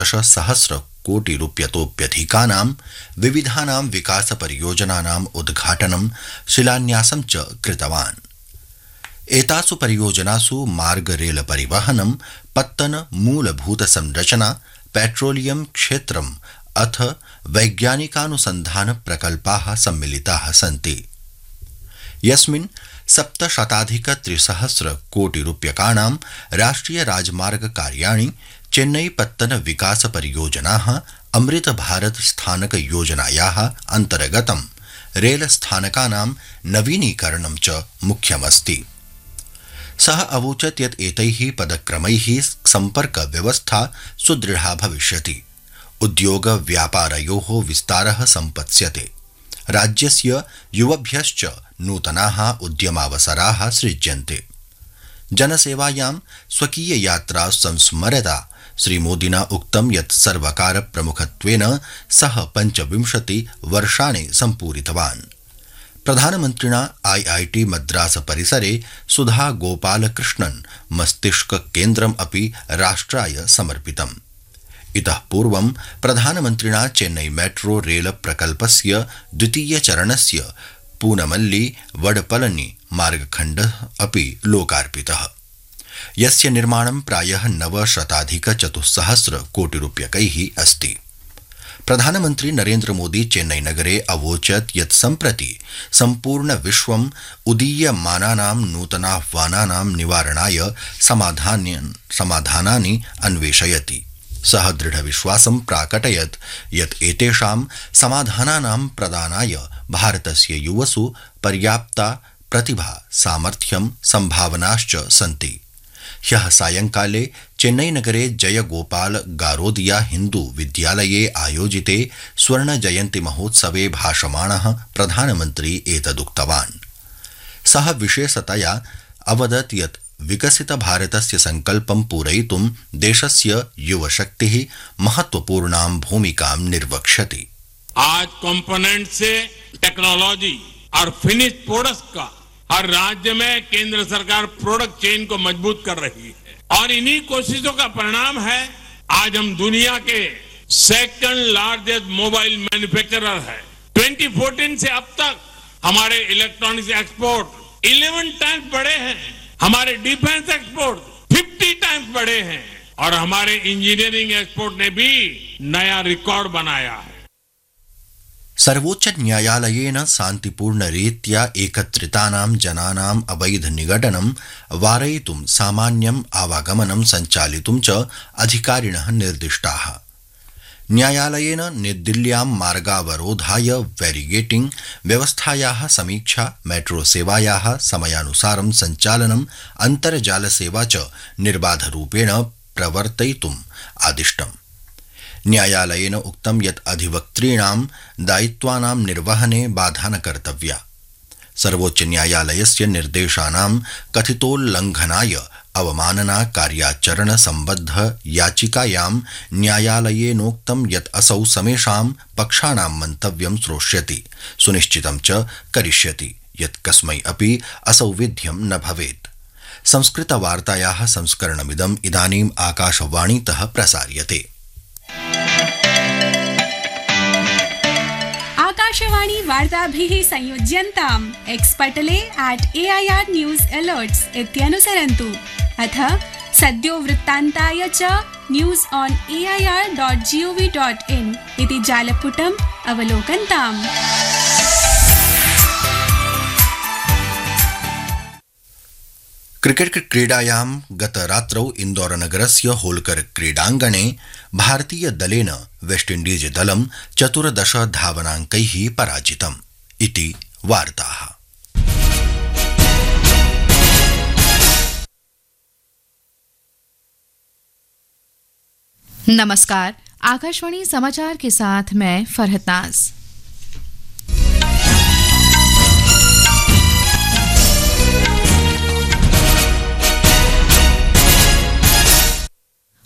सहस्रकोटिरूप्यतोप्यधिकानां विविधानां विकासपरियोजनानाम् उद्घाटनं शिलान्यासं च कृतवान्। एतासु परियोजनासु मार्ग रेल परिवहनं, पत्तन मूलभूत संरचना, पेट्रोलियम क्षेत्रम् अथ वैज्ञानिकानुसन्धान प्रकल्पाः सम्मिलिताः सन्ति। यस्मिन् 700,300 कोटिरूप्यकाणां राष्ट्रिय राजमार्ग कार्याणि, चेन्नई पत्तन विकास परियोजनाः, अमृत भारत स्थानक योजनायाः अन्तर्गतं रेल स्थानकानां नवीनीकरणं च मुख्यमस्ति। सः अवोचत् यत् एतैः पदक्रमैः सम्पर्क व्यवस्था सुदृढा भविष्यति, उद्योग व्यापारयोः विस्तारः सम्पत्स्यते, राज्यस्य युवभ्यश्च नूतनाः उद्यमावसराः सृज्यन्ते। जनसेवायां स्वकीय यात्रा संस्मरता श्रीमोदिना उक्तं यत् सर्वकार प्रमुखत्वेन सः 25 वर्षाणि सम्पूरितवान्। प्रधानमन्त्रिणा IIT मद्रास परिसरे सुधा गोपालकृष्णन् मस्तिष्क केन्द्रम् अपि राष्ट्राय समर्पितम्। इतः पूर्वं प्रधानमन्त्रिणा चेन्नई मेट्रो रेल प्रकल्पस्य द्वितीय चरणस्य पूनमल्ली वडपलनी मार्गखण्डः अपि लोकार्पितः, यस्य निर्माणं प्रायः 900,400 कोटिरूप्यकैः अस्ति। प्रधानमन्त्री नरेन्द्र मोदी चेन्नई नगरे अवोचत् यत् सम्प्रति सम्पूर्ण विश्वम् उदीयमानानां नूतनाह्वानानां निवारणाय समाधानानि अन्वेषयति। सः दृढविश्वासं प्राकटयत् यत् एतेषां समाधानानां प्रदानाय भारतस्य युवसु पर्याप्ता प्रतिभा, सामर्थ्यं, सम्भावनाश्च सन्ति। ह्यः सायंकाले चेन्नईनगरे जयगोपाल गारोदिया हिन्दू विद्यालये आयोजिते स्वर्ण जयन्ती महोत्सवे भाषमाणः प्रधानमन्त्री एतदुक्तवान्। सः विशेषतया अवदत् यत् विकसित भारतस्य संकल्पं पूरयितुं देशस्य युवशक्तिः महत्वपूर्णां भूमिकां निर्वक्ष्यति। आज कंपोनेंट से टेक्नोलॉजी और फिनिश प्रोडक्ट्स का हर राज्य में केंद्र सरकार प्रोडक्ट चेन को मजबूत कर रही है और इन्हीं कोशिशों का परिणाम है आज हम दुनिया के सेकंड लार्जेस्ट मोबाइल मैन्युफैक्चरर है। 2014 से अब तक हमारे इलेक्ट्रॉनिक्स एक्सपोर्ट 11 टाइम्स बढ़े हैं, हमारे डिफेंस एक्सपोर्ट 50 टाइम्स बढ़े हैं और हमारे इंजीनियरिंग एक्सपोर्ट ने भी नया रिकॉर्ड बनाया है। सर्वोच्च न्यायालयेन शान्तिपूर्ण रीत्या एकत्रितानां जनानाम् अवैध निगडनं वारयितुं सामान्यम् आवागमनं सञ्चालितुं च अधिकारिणः निर्दिष्टाः। न्यायालयेन दिल्ल्यां मार्गावरोधाय बैरिगेटिंग व्यवस्थायाः समीक्षा, मेट्रो सेवायाः समयानुसारं सञ्चालनं, अन्तर्जाल सेवा च निर्बाधरूपेण प्रवर्तयितुम् आदिष्टम्। न्यायालयेन उक्तं यत् अधिवक्तॄणां दायित्वानां निर्वहने बाधा न कर्तव्या। सर्वोच्च न्यायालयस्य निर्देशानां कथितोल्लङ्घनाय अवमानना कार्याचरण सम्बद्ध याचिकायां न्यायालयेनोक्तं यत् असौ समेषां पक्षाणां मन्तव्यं श्रोष्यति, सुनिश्चितं च करिष्यति यत् कस्मै अपि असौ विध्यं न भवेत्। संस्कृतवार्तायाः संस्करणमिदम् इदानीम् आकाशवाणीतः प्रसार्यते। Akashvani वार्ताभिः संयोज्यन्ताम् एक्स-पटले @AIR News Alerts इत्यनुसरन्तु। अथ सद्यो वृत्तान्ताय च news-on-air.gov.in इति जालपुटम् अवलोकन्ताम्। क्रिकेट क्रीडायां गतरात्रौ इन्दौरनगरस्य होल्कर क्रीडाङ्गणे भारतीय दलेन वेस्टइण्डीज दलं 14 धावनाङ्कैः पराजितम् इति वार्ताः। नमस्कार, आकाशवाणी समाचार के साथ मैं फरहत नाज।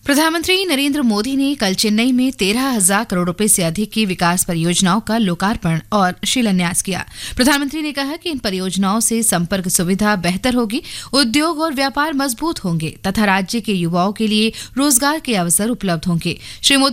प्रधानमंत्री नरेंद्र मोदी ने कल चेन्नई में 13,000 करोड़ रुपए से अधिक की विकास परियोजनाओं का लोकार्पण और शिलान्यास किया। प्रधानमंत्री ने कहा कि इन परियोजनाओं से संपर्क सुविधा बेहतर होगी, उद्योग और व्यापार मजबूत होंगे तथा राज्य के युवाओं के लिए रोजगार के अवसर उपलब्ध होंगे। श्री मोदी